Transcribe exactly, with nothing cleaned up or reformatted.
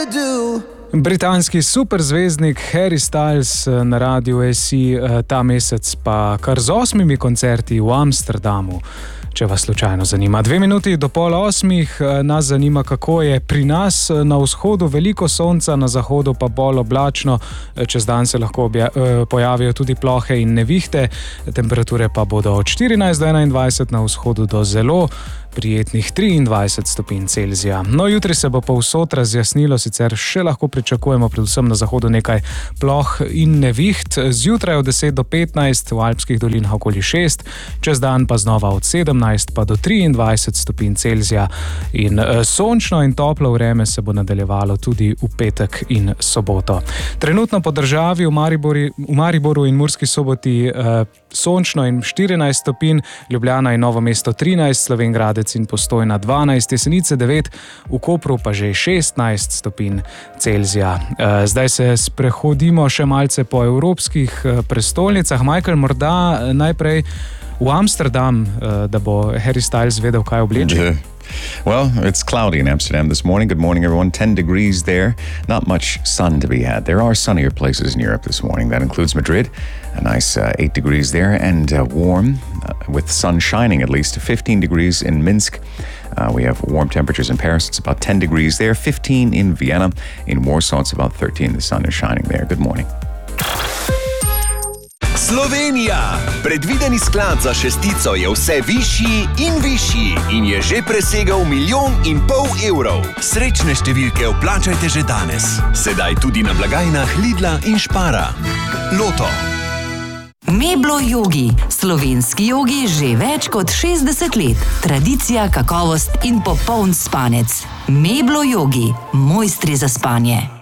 Britanski superzvezdnik Harry Styles na radiu S I ta mesec pa kar z osmimi koncerti v Amsterdamu. Če vas slučajno zanima. Dve minuti do pol osmih nas zanima, kako je pri nas. Na vzhodu veliko sonca, na zahodu pa bolj oblačno. Čez dan se lahko obja, pojavijo tudi plohe in nevihte. Temperature pa bodo od štirinajst do enaindvajset na vzhodu do zelo prijetnih triindvajset stopinj Celzija. No, jutri se bo povsod razjasnilo, sicer še lahko pričakujemo predvsem na zahodu nekaj ploh in neviht. Zjutraj od deset do petnajst, v alpskih dolinah okoli šest, čez dan pa znova od sedemnajst pa do triindvajset stopinj Celzija. In sončno in toplo vreme se bo nadaljevalo tudi v petek in soboto. Trenutno po državi v, Maribori, v Mariboru in Murski Soboti eh, sončno in štirinajst stopinj, Ljubljana in Novo mesto trinajst, Slovenj Gradec in Postojna dvanajst, Jesenice devet, v Kopru pa že šestnajst stopinj Celzija. Zdaj se sprehodimo še malce po evropskih prestolnicah. Michael, morda najprej v Amsterdam, da bo Harry Styles vedel, kaj obleče. Well, it's cloudy in Amsterdam this morning. Good morning, everyone. ten degrees there. Not much sun to be had. There are sunnier places in Europe this morning. That includes Madrid, a nice uh, eight degrees there, and uh, warm, uh, with sun shining at least, fifteen degrees in Minsk. Uh, we have warm temperatures in Paris. It's about ten degrees there, fifteen in Vienna. In Warsaw, it's about thirteen. The sun is shining there. Good morning. Slovenija! Predvideni sklad za šestico je vse višji in višji in je že presegal milijon in pol evrov. Srečne številke vplačajte že danes. Sedaj tudi na blagajnah Lidla in Špara. Loto. Meblo Yogi. Slovenski jogi že več kot šestdeset let. Tradicija, kakovost in popoln spanec. Meblo Yogi. Mojstri za spanje.